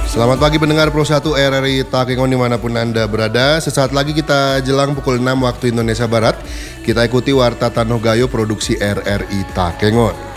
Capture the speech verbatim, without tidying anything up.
Selamat pagi pendengar Pro satu R R I Takengon dimanapun Anda berada. Sesaat lagi kita jelang pukul enam waktu Indonesia Barat, kita ikuti Warta Tanoh Gayo produksi R R I Takengon.